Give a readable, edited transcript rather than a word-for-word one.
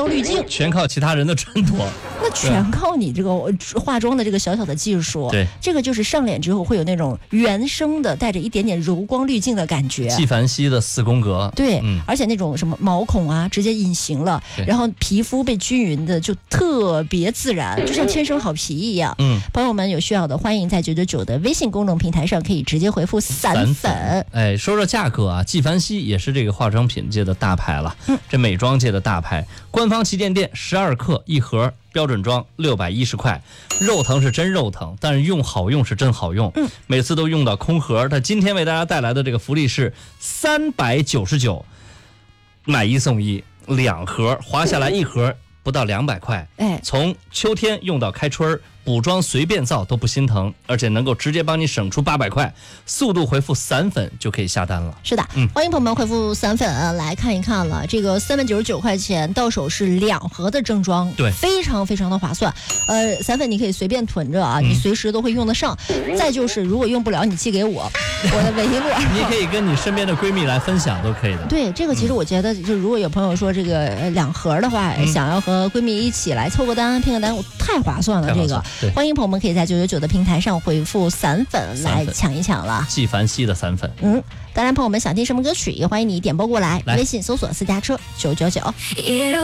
光滤镜， 全靠其他人的衬托。 那全靠你这个化妆的这个小小的技术。 对， 这个就是上脸之后会有那种原生的带着一点点柔光滤镜的感觉。 纪梵希的4宫格。 对，而且那种什么毛孔啊直接隐形了，然后皮肤被均匀的就特别自然，就像天生好皮一样。朋友们有需要的欢迎在999的微信公众平台上可以直接回复散粉。 哎，说说价格啊，纪梵希也是这个化妆品界的大牌了，这美妆界的大牌。官方旗舰店12克一盒，标准装610块，肉疼是真肉疼，但是用好用是真好用。每次都用到空盒。它今天为大家带来的这个福利是399，买1送1，2盒划下来1盒不到200块。从秋天用到开春，补妆随便造都不心疼，而且能够直接帮你省出800块。速度回复散粉就可以下单了。 是的，欢迎朋友们回复散粉来看一看了。这个399块钱到手是2盒的正装， 对， 非常非常的划算。散粉你可以随便囤着啊，你随时都会用得上。再就是如果用不了，你寄给我的微信号， 你可以跟你身边的闺蜜来分享都可以的。 对，这个其实我觉得，就如果有朋友说这个2盒的话，想要和闺蜜一起来凑个单、拼个单，太划算了。这个欢迎朋友们可以在999的平台上回复散粉来抢一抢了。 纪梵希的散粉。 当然朋友们想听什么歌曲，也欢迎你点播过来，微信搜索私家车999。